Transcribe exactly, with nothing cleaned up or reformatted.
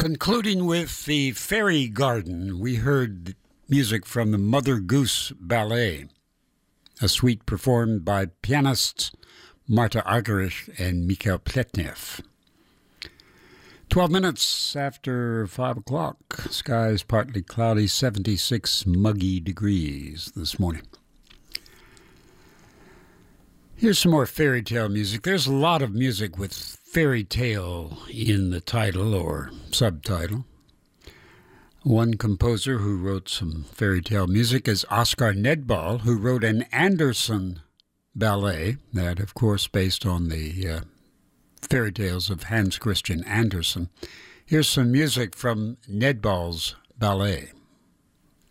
Concluding with the Fairy Garden, we heard music from the Mother Goose Ballet, a suite performed by pianists Marta Argerich and Mikhail Pletnev. Twelve minutes after five o'clock, skies partly cloudy, seventy-six muggy degrees this morning. Here's some more fairy tale music. There's a lot of music with fairy tale in the title or subtitle. One composer who wrote some fairy tale music is Oskar Nedball, who wrote an Andersen ballet, that of course based on the uh, fairy tales of Hans Christian Andersen. Here's some music from Nedball's ballet.